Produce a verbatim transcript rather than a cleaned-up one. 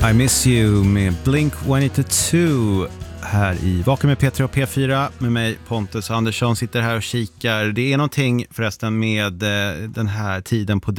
I Miss You med Blink ett ett två här i Vaken med P tre och P fyra med mig Pontus Andersson sitter här och kikar. Det är någonting förresten med den här tiden på